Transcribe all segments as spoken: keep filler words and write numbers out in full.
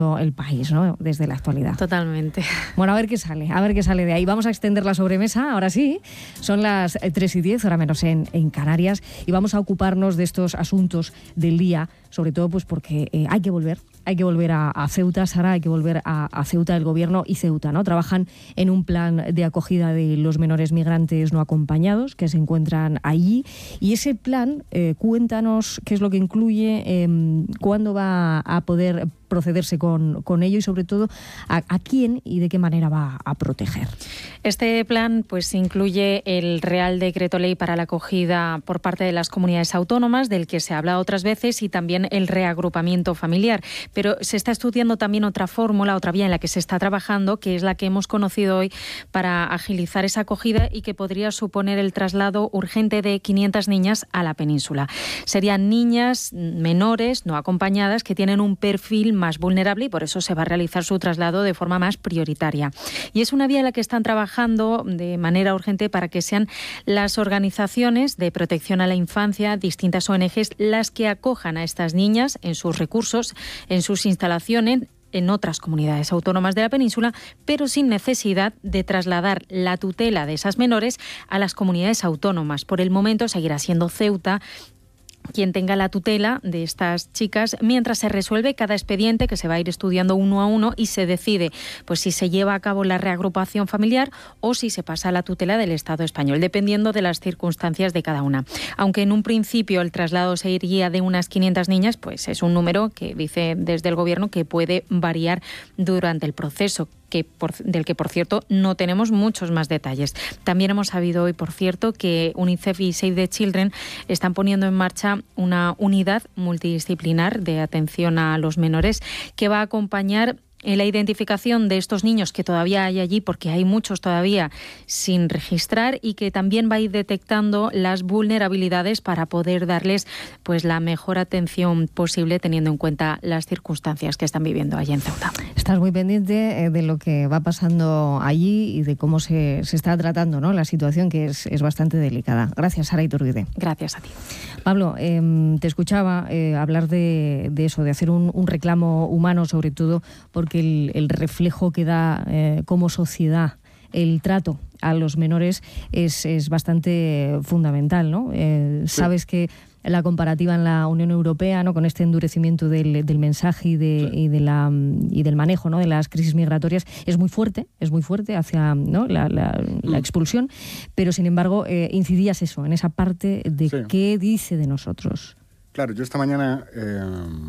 el país, ¿no? Desde la actualidad. Totalmente. Bueno, a ver qué sale, a ver qué sale de ahí. Vamos a extender la sobremesa, ahora sí. Son las tres y diez, hora menos en, en Canarias, y vamos a ocuparnos de estos asuntos del día, sobre todo pues porque eh, hay que volver. Hay que volver a, a Ceuta, Sara, hay que volver a, a Ceuta. El Gobierno y Ceuta, ¿no? Trabajan en un plan de acogida de los menores migrantes no acompañados que se encuentran allí. Y ese plan, eh, cuéntanos qué es lo que incluye, eh, cuándo va a poder procederse con, con ello y, sobre todo, a, a quién y de qué manera va a proteger. Este plan pues incluye el Real Decreto Ley para la acogida por parte de las comunidades autónomas, del que se ha hablado otras veces, y también el reagrupamiento familiar. Pero se está estudiando también otra fórmula, otra vía en la que se está trabajando, que es la que hemos conocido hoy, para agilizar esa acogida y que podría suponer el traslado urgente de quinientas niñas a la península. Serían niñas menores, no acompañadas, que tienen un perfil más vulnerable y por eso se va a realizar su traslado de forma más prioritaria. Y es una vía en la que están trabajando de manera urgente para que sean las organizaciones de protección a la infancia, distintas O N Ges, las que acojan a estas niñas en sus recursos, en sus instalaciones, en otras comunidades autónomas de la península, pero sin necesidad de trasladar la tutela de esas menores a las comunidades autónomas. Por el momento seguirá siendo Ceuta quien tenga la tutela de estas chicas, mientras se resuelve cada expediente, que se va a ir estudiando uno a uno, y se decide pues si se lleva a cabo la reagrupación familiar o si se pasa a la tutela del Estado español, dependiendo de las circunstancias de cada una. Aunque en un principio el traslado se iría de unas quinientas niñas, pues es un número que dice desde el Gobierno que puede variar durante el proceso, que por, del que, por cierto, no tenemos muchos más detalles. También hemos sabido hoy, por cierto, que UNICEF y Save the Children están poniendo en marcha una unidad multidisciplinar de atención a los menores que va a acompañar en la identificación de estos niños que todavía hay allí, porque hay muchos todavía sin registrar, y que también va a ir detectando las vulnerabilidades para poder darles pues la mejor atención posible, teniendo en cuenta las circunstancias que están viviendo allí en Ceuta. Estás muy pendiente de lo que va pasando allí y de cómo se, se está tratando, ¿no?, la situación, que es, es bastante delicada. Gracias, Sara Iturbide. Gracias a ti. Pablo, eh, te escuchaba eh, hablar de, de eso, de hacer un, un reclamo humano, sobre todo porque el, el reflejo que da eh, como sociedad el trato a los menores es, es bastante fundamental, ¿no? Eh, sí. Sabes que la comparativa en la Unión Europea, ¿no?, con este endurecimiento del, del mensaje y, de, sí. y, de la, y del manejo, ¿no?, de las crisis migratorias, es muy fuerte, es muy fuerte hacia, ¿no?, la, la, la expulsión, pero sin embargo eh, incidías eso, en esa parte de sí. qué dice de nosotros. Claro, yo esta mañana, eh,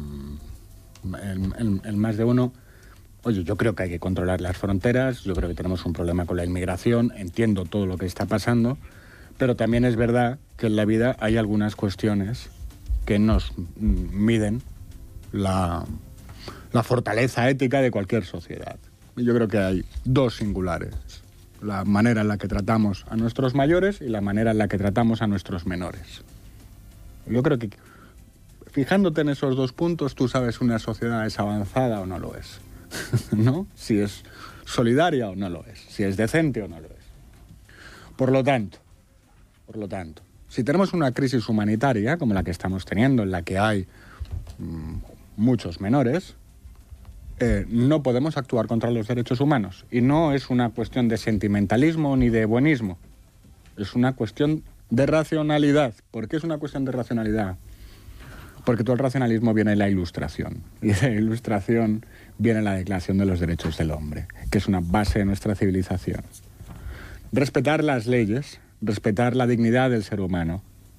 en, en, en más de uno, oye, yo creo que hay que controlar las fronteras, yo creo que tenemos un problema con la inmigración, entiendo todo lo que está pasando, pero también es verdad que en la vida hay algunas cuestiones que nos miden la, la fortaleza ética de cualquier sociedad. Y yo creo que hay dos singulares: la manera en la que tratamos a nuestros mayores y la manera en la que tratamos a nuestros menores. Yo creo que, fijándote en esos dos puntos, tú sabes si una sociedad es avanzada o no lo es, ¿no? Si es solidaria o no lo es, si es decente o no lo es. Por lo tanto, Por lo tanto, si tenemos una crisis humanitaria como la que estamos teniendo, en la que hay mmm, muchos menores, eh, no podemos actuar contra los derechos humanos. Y no es una cuestión de sentimentalismo ni de buenismo. Es una cuestión de racionalidad. ¿Por qué es una cuestión de racionalidad? Porque todo el racionalismo viene de la Ilustración. Y de la Ilustración viene la Declaración de los Derechos del Hombre, que es una base de nuestra civilización. Respetar las leyes, respetar la dignidad del ser humano,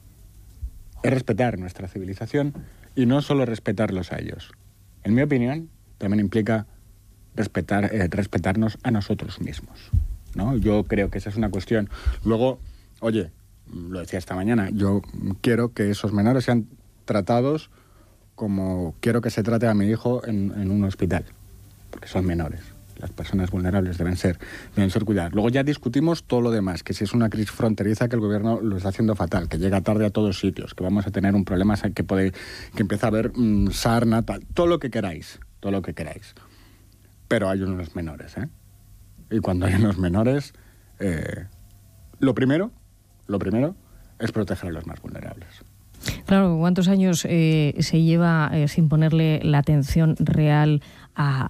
es respetar nuestra civilización, y no solo respetarlos a ellos. En mi opinión, también implica respetar, eh, respetarnos a nosotros mismos, ¿no? Yo creo que esa es una cuestión. Luego, oye, lo decía esta mañana, yo quiero que esos menores sean tratados como quiero que se trate a mi hijo en, en un hospital, porque son menores. Las personas vulnerables deben ser, deben ser cuidadas. Luego ya discutimos todo lo demás, que si es una crisis fronteriza, que el gobierno lo está haciendo fatal, que llega tarde a todos sitios, que vamos a tener un problema que puede, que empieza a haber mmm, sarna, tal, todo lo que queráis, todo lo que queráis. Pero hay unos menores, ¿eh? Y cuando hay unos menores, eh, lo primero, lo primero es proteger a los más vulnerables. Claro, ¿cuántos años eh, se lleva eh, sin ponerle la atención real a,